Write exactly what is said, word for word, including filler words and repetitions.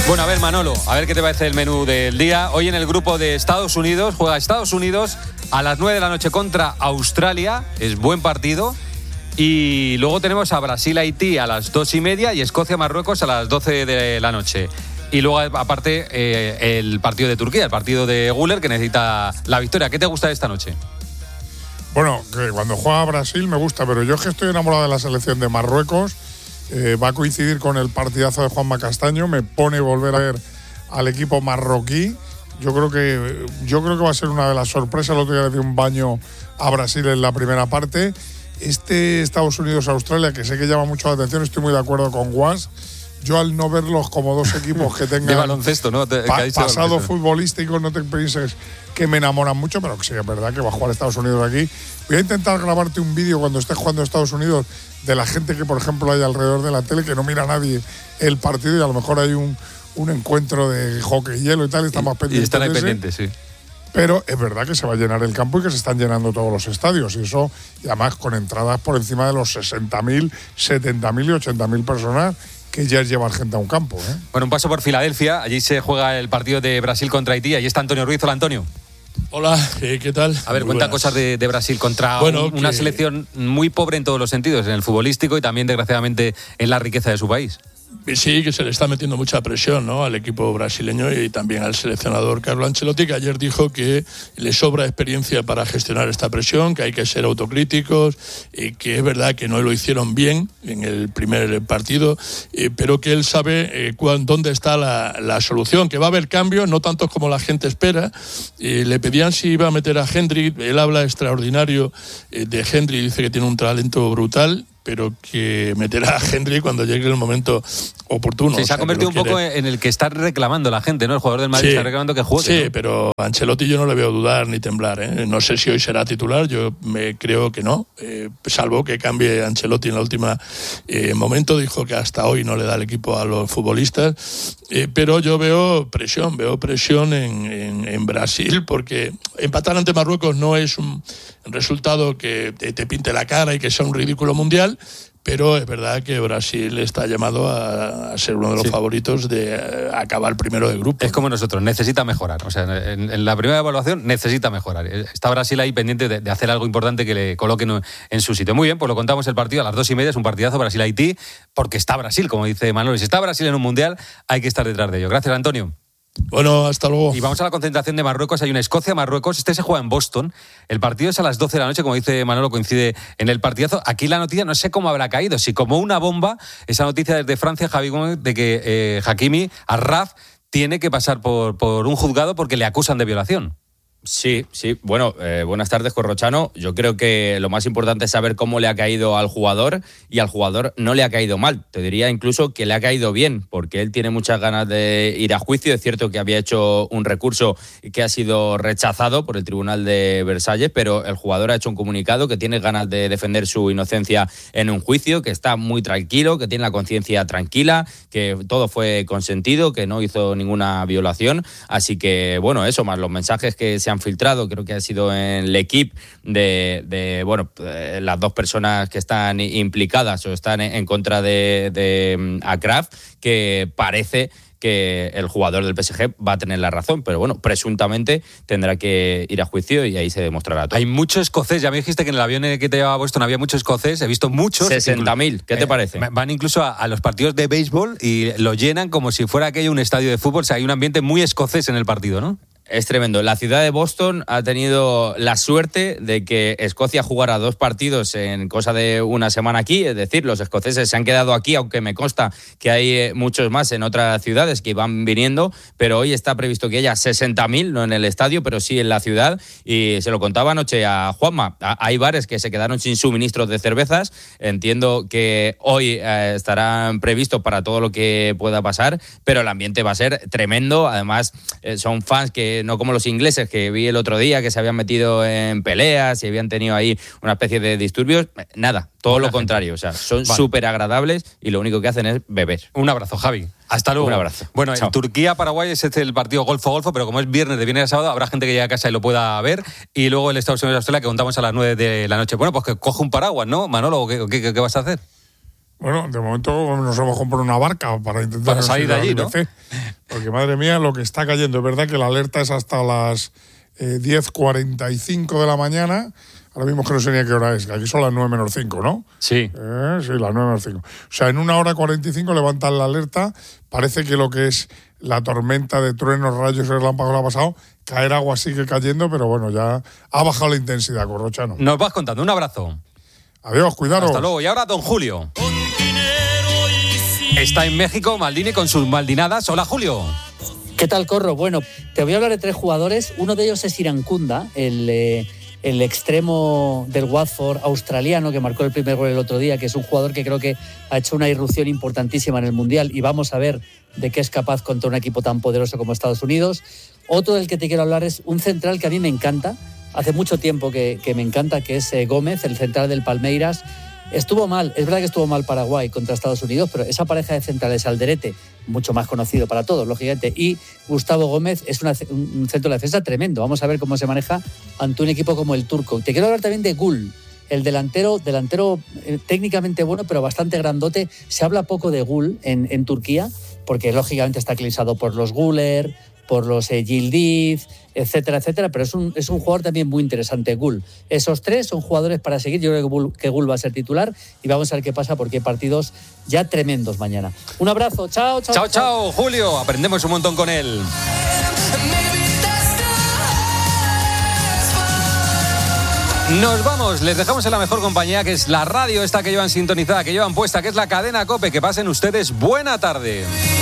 Bueno, a ver, Manolo, a ver qué te parece el menú del día. Hoy en el grupo de Estados Unidos, juega Estados Unidos a las nueve de la noche contra Australia. Es buen partido. Y luego tenemos a Brasil-Haití a las dos y media y Escocia-Marruecos a las doce de la noche. Y luego, aparte, eh, el partido de Turquía, el partido de Güler, que necesita la victoria. ¿Qué te gusta de esta noche? Bueno, que cuando juega Brasil me gusta, pero yo es que estoy enamorado de la selección de Marruecos. Eh, va a coincidir con el partidazo de Juanma Castaño. Me pone volver a ver al equipo marroquí. Yo creo que yo creo que va a ser una de las sorpresas. El otro día le di un baño a Brasil en la primera parte. Este Estados Unidos-Australia, que sé que llama mucho la atención, estoy muy de acuerdo con Guas. Yo al no verlos como dos equipos que tengan de baloncesto, ¿no? Te, pa- pasado baloncesto. futbolístico, no te pienses que me enamoran mucho, pero que sí, es verdad que va a jugar Estados Unidos aquí. Voy a intentar grabarte un vídeo cuando estés jugando Estados Unidos de la gente que, por ejemplo, hay alrededor de la tele, que no mira a nadie el partido y a lo mejor hay un, un encuentro de hockey, hielo y tal, y están más pendientes. Y están ahí de ese. pendientes, sí. Pero es verdad que se va a llenar el campo y que se están llenando todos los estadios. Y eso, y además con entradas por encima de los sesenta mil, setenta mil y ochenta mil personas, que ya es llevar gente a un campo, ¿eh? Bueno, un paso por Filadelfia. Allí se juega el partido de Brasil contra Haití. Allí está Antonio Ruiz. Hola, Antonio. Hola, eh, ¿qué tal? A ver, Muy cuenta buenas. cosas de, de Brasil contra Bueno, un- una que- selección muy pobre en todos los sentidos, en el futbolístico y también, desgraciadamente, en la riqueza de su país. Sí, que se le está metiendo mucha presión, ¿no?, al equipo brasileño y también al seleccionador Carlo Ancelotti, que ayer dijo que le sobra experiencia para gestionar esta presión, que hay que ser autocríticos, y que es verdad que no lo hicieron bien en el primer partido, eh, pero que él sabe eh, cuán, dónde está la, la solución, que va a haber cambios, no tantos como la gente espera. Eh, le pedían si iba a meter a Hendrik, él habla extraordinario eh, de Hendrik, dice que tiene un talento brutal, pero que meterá a Henry cuando llegue el momento oportuno. Sí, o se sea, ha convertido un que lo poco quiere. en el que está reclamando la gente, ¿no? El jugador del Madrid Sí, está reclamando que juegue. Sí, ¿no? pero a Ancelotti yo no le veo dudar ni temblar, ¿eh? No sé si hoy será titular, yo me creo que no, eh, salvo que cambie Ancelotti en la última eh, momento. Dijo que hasta hoy no le da el equipo a los futbolistas, eh, pero yo veo presión, veo presión en, en, en Brasil, porque empatar ante Marruecos no es un resultado que te, te pinte la cara y que sea un ridículo mundial. Pero es verdad que Brasil está llamado a, a ser uno de los sí. favoritos de eh, acabar primero de grupo. Es como nosotros, necesita mejorar. O sea, en, en la primera evaluación necesita mejorar. Está Brasil ahí pendiente de, de hacer algo importante que le coloquen en su sitio. Muy bien, pues lo contamos el partido a las dos y media. Es un partidazo Brasil-Haití, porque está Brasil, como dice Manolo. Y si está Brasil en un mundial, hay que estar detrás de ello. Gracias, Antonio. Bueno, hasta luego. Y vamos a la concentración de Marruecos. Hay una Escocia-Marruecos. Este se juega en Boston. El partido es a las doce de la noche, como dice Manolo, coincide en el partidazo. Aquí la noticia, no sé cómo habrá caído, si como una bomba, esa noticia desde Francia, Javi Gómez, de que eh, Hakimi, Arraf, tiene que pasar por, por un juzgado porque le acusan de violación. Sí, sí. Bueno, eh, buenas tardes, Corrochano. Yo creo que lo más importante es saber cómo le ha caído al jugador, y al jugador no le ha caído mal. Te diría incluso que le ha caído bien, porque él tiene muchas ganas de ir a juicio. Es cierto que había hecho un recurso que ha sido rechazado por el Tribunal de Versalles, pero el jugador ha hecho un comunicado que tiene ganas de defender su inocencia en un juicio, que está muy tranquilo, que tiene la conciencia tranquila, que todo fue consentido, que no hizo ninguna violación. Así que, bueno, eso más los mensajes que se han filtrado, creo que ha sido en L'Equipe, de, de bueno, eh, las dos personas que están implicadas o están en contra de, de Achraf, que parece que el jugador del P S G va a tener la razón, pero bueno, presuntamente tendrá que ir a juicio y ahí se demostrará todo. Hay mucho escocés, ya me dijiste que en el avión que te llevaba a Boston había mucho escocés, he visto muchos. sesenta mil, ¿qué te parece? Eh, van incluso a, a los partidos de béisbol y lo llenan como si fuera aquello un estadio de fútbol. O sea, hay un ambiente muy escocés en el partido, ¿no? Es tremendo. La ciudad de Boston ha tenido la suerte de que Escocia jugara dos partidos en cosa de una semana aquí. Es decir, los escoceses se han quedado aquí, aunque me consta que hay muchos más en otras ciudades que van viniendo. Pero hoy está previsto que haya sesenta mil, no en el estadio, pero sí en la ciudad. Y se lo contaba anoche a Juanma. Hay bares que se quedaron sin suministros de cervezas. Entiendo que hoy eh, estarán previstos para todo lo que pueda pasar, pero el ambiente va a ser tremendo. Además, eh, son fans que no como los ingleses que vi el otro día, que se habían metido en peleas y habían tenido ahí una especie de disturbios. Nada, todo Buena lo gente. contrario. O sea, son vale. súper agradables y lo único que hacen es beber. Un abrazo, Javi. Hasta luego. Un abrazo. Bueno, Chao. en Turquía-Paraguay es este el partido golfo-golfo, pero como es viernes de viernes a sábado, habrá gente que llegue a casa y lo pueda ver. Y luego el Estados Unidos-Australia, que contamos a las nueve de la noche. Bueno, pues que coge un paraguas, ¿no, Manolo? ¿Qué, qué, qué vas a hacer? Bueno, de momento nos hemos comprado una barca para intentar para salir de allí, ¿no? Porque, madre mía, lo que está cayendo. Es verdad que la alerta es hasta las eh, diez cuarenta y cinco de la mañana. Ahora mismo que no sé ni a qué hora es, que aquí son las nueve menos cinco, ¿no? Sí. Eh, sí, las nueve menos cinco. O sea, en una hora cuarenta y cinco levantan la alerta. Parece que lo que es la tormenta de truenos, rayos y relámpagos ha pasado. Caer agua sigue cayendo, pero bueno, ya ha bajado la intensidad, Corrochano. Nos vas contando. Un abrazo. Adiós, cuidaros. Hasta luego. Y ahora, don Julio. Está en México Maldini con sus Maldinadas. Hola, Julio. ¿Qué tal, Corro? Bueno, te voy a hablar de tres jugadores. Uno de ellos es Irankunda, el, eh, el extremo del Watford australiano que marcó el primer gol el otro día, que es un jugador que creo que ha hecho una irrupción importantísima en el Mundial y vamos a ver de qué es capaz contra un equipo tan poderoso como Estados Unidos. Otro del que te quiero hablar es un central que a mí me encanta, hace mucho tiempo que, que me encanta, que es eh, Gómez, el central del Palmeiras. Estuvo mal, es verdad que estuvo mal Paraguay contra Estados Unidos, pero esa pareja de centrales, Alderete, mucho más conocido para todos, lógicamente, y Gustavo Gómez es una, un centro de defensa tremendo. Vamos a ver cómo se maneja ante un equipo como el turco. Te quiero hablar también de Gul, el delantero, delantero eh, técnicamente bueno, pero bastante grandote. Se habla poco de Gul en, en Turquía, porque lógicamente está eclipsado por los Guler, por los eh, Yildiz, etcétera, etcétera, pero es un, es un jugador también muy interesante, Gul. Esos tres son jugadores para seguir. Yo creo que Gul, que Gul va a ser titular y vamos a ver qué pasa porque hay partidos ya tremendos mañana. Un abrazo, chao, chao. Chao, chao, Julio. Aprendemos un montón con él. Nos vamos, les dejamos en la mejor compañía, que es la radio esta que llevan sintonizada, que llevan puesta, que es la cadena COPE. Que pasen ustedes buena tarde.